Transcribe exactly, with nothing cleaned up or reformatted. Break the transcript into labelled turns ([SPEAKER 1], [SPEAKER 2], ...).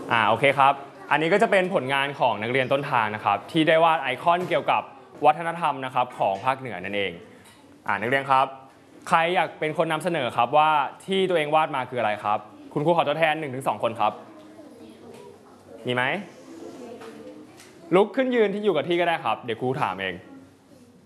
[SPEAKER 1] อ่าโอเคครับอันนี้ก็จะเป็นผลงานของนักเรียนต้นทางนะครับที่ได้วาดไอคอนเกี่ยวกับวัฒนธรรมนะครับของภาคเหนือนั่นเองอ่านักเรียนครับใครอยากเป็นคนนำเสนอครับว่าที่ตัวเองวาดมาคืออะไรครับคุณครูขอตัวแทน หนึ่งถึงสอง คนครับมีไหมลุกขึ้นยืนที่อยู่กับที่ก็ได้ครับเดี๋ยวครูถามเอง